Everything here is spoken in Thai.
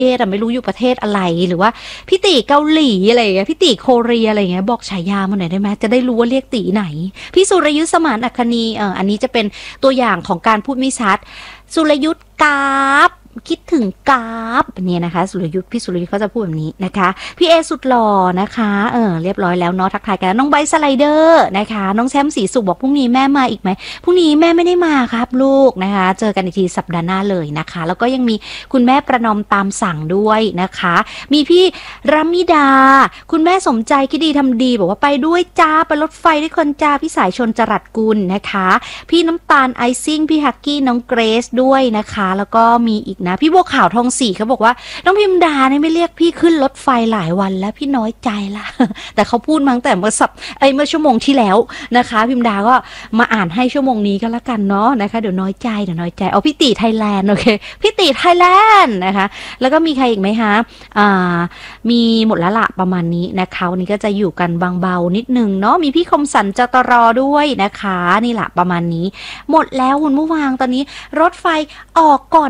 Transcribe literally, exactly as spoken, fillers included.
เทศอะไม่รู้อยู่ประเทศอะไรหรือว่าพี่ตีเกาหลีอะไรอย่างเงี้ยพี่ตีโคเรียอะไรอย่างเงี้ยบอกฉายามาหน่อยได้ไหมจะได้รู้ว่าเรียกตีไหนพี่สุรยุทธสมานอัคคณีเอออันนี้จะเป็นตัวอย่างของการพูดไม่ชัดสุรยุทธกราฟคิดถึงกราฟเนี่ยนะคะสุรยุทธพี่สุรยุทธเขาจะพูดแบบนี้นะคะพี่เอสุดหล่อนะคะเออเรียบร้อยแล้วเนาะทักทายกันน้องใบสไลเดอร์นะคะน้องแชมป์สีสุขบอกพรุ่งนี้แม่มาอีกไหมพรุ่งนี้แม่ไม่ได้มาครับลูกนะคะเจอกันอีกทีสัปดาห์หน้าเลยนะคะแล้วก็ยังมีคุณแม่ประนอมตามสั่งด้วยนะคะมีพี่รัมิดาคุณแม่สมใจคิดดีทำดีบอกว่าไปด้วยจ้าไปรถไฟด้วยคนจ้าพี่สายชนจรัสกุลนะคะพี่น้ำตาลไอซิ่งพี่ฮักกี้น้องเกรซด้วยนะคะแล้วก็มีอีกนะพี่บัวขาวทองศรีเขาบอกว่าน้องพิมดาเนี่ยไม่เรียกพี่ขึ้นรถไฟหลายวันแล้วพี่น้อยใจละแต่เขาพูดมาตั้งแต่เมื่อสัปไอเมื่อชั่วโมงที่แล้วนะคะพิมดาก็มาอ่านให้ชั่วโมงนี้ก็แล้วกันเนาะนะคะเดี๋ยวน้อยใจเดี๋ยวน้อยใจเอาพี่ตีไทยแลนด์โอเคพี่ตีไทยแลนด์นะคะแล้วก็มีใครอีกไหมคะอ่ามีหมดแล้วละประมาณนี้นะคะวันนี้ก็จะอยู่กันบางเบานิดนึงเนาะมีพี่คมสันจตรด้วยนะคะนี่แหละประมาณนี้หมดแล้วคุณผู้ฟังตอนนี้รถไฟออกก่อน